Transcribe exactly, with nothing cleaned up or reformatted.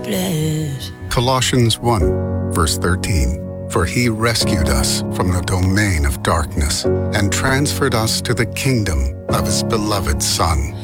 bliss. Colossians one, verse thirteen. For he rescued us from the domain of darkness and transferred us to the kingdom of his beloved Son,